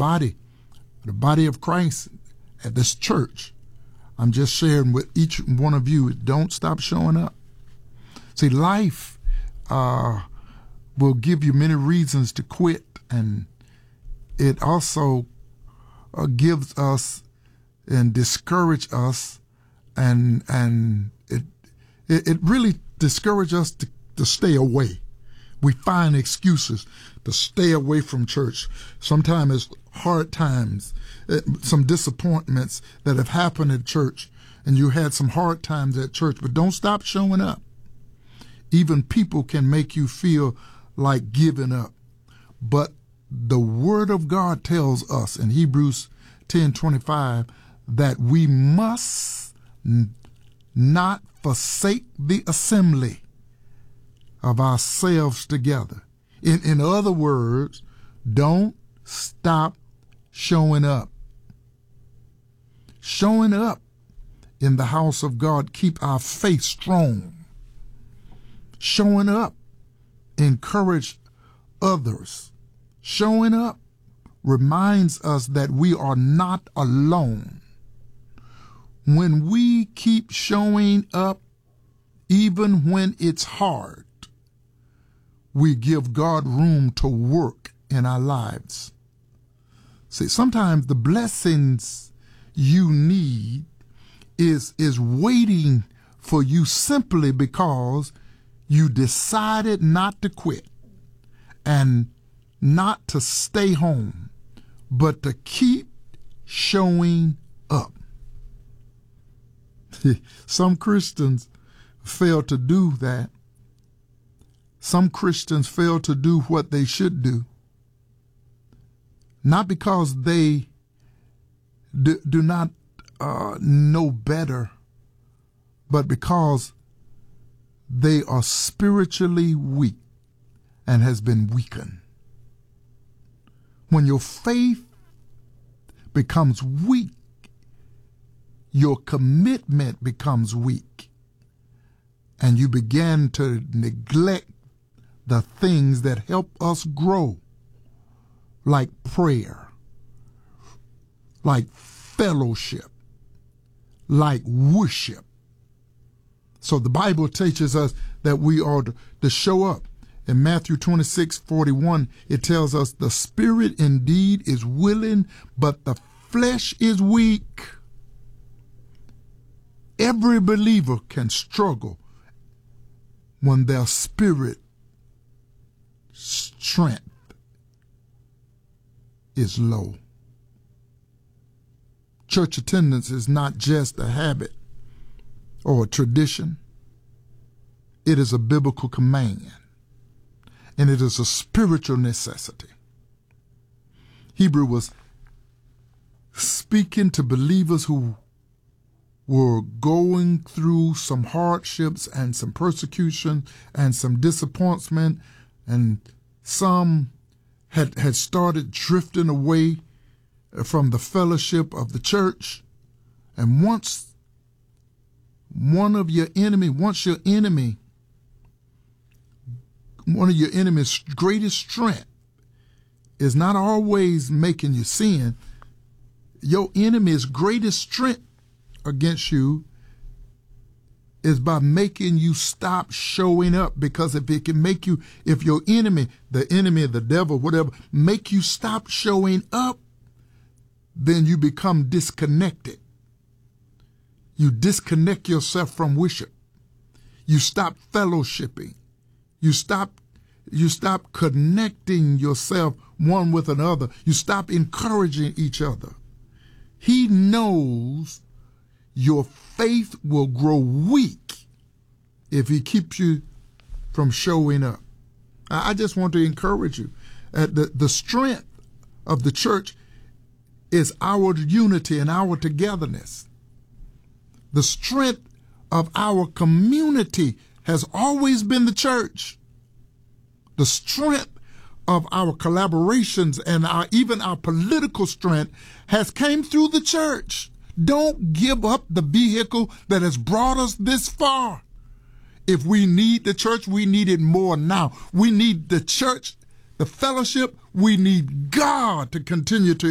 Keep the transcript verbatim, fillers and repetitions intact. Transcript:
body, the body of Christ at this church. I'm just sharing with each one of you, don't stop showing up. See, life uh, will give you many reasons to quit, and it also uh, gives us and discourage us, and and it it, it really discourages us to, to stay away. We find excuses to stay away from church. Sometimes it's hard times, some disappointments that have happened at church, and you had some hard times at church, but don't stop showing up. Even people can make you feel like giving up. But the Word of God tells us in Hebrews ten twenty-five that we must n- not forsake the assembly of ourselves together. In, in other words, don't stop showing up. Showing up in the house of God keep our faith strong. Showing up encourage others. Showing up reminds us that we are not alone. When we keep showing up, even when it's hard, we give God room to work in our lives. See, sometimes the blessings you need is, is waiting for you simply because you decided not to quit and not to stay home, but to keep showing up. Some Christians fail to do that. Some Christians fail to do what they should do, not because they do, do not uh, know better, but because they are spiritually weak and has been weakened. When your faith becomes weak, your commitment becomes weak, and you begin to neglect the things that help us grow, like prayer, like fellowship, like worship. So the Bible teaches us that we are to show up. In Matthew twenty-six forty-one, it tells us the spirit indeed is willing, but the flesh is weak. Every believer can struggle when their spirit strength is low. Church attendance is not just a habit or a tradition. It is a biblical command, and it is a spiritual necessity. Hebrew was speaking to believers who were going through some hardships and some persecution and some disappointment, and some had, had started drifting away from the fellowship of the church. And once one of your enemy, once your enemy, one of your enemy's greatest strength is not always making you sin. Your enemy's greatest strength against you is by making you stop showing up. Because if it can make you, if your enemy, the enemy, the devil, whatever, make you stop showing up, then you become disconnected. You disconnect yourself from worship. You stop fellowshipping. You stop, you stop connecting yourself one with another. You stop encouraging each other. He knows your faith will grow weak if he keeps you from showing up. I just want to encourage you. Uh, the, the strength of the church is our unity and our togetherness. The strength of our community has always been the church. The strength of our collaborations and our, even our political strength has came through the church. Don't give up the vehicle that has brought us this far. If we need the church, we need it more now. We need the church, the fellowship. We need God to continue to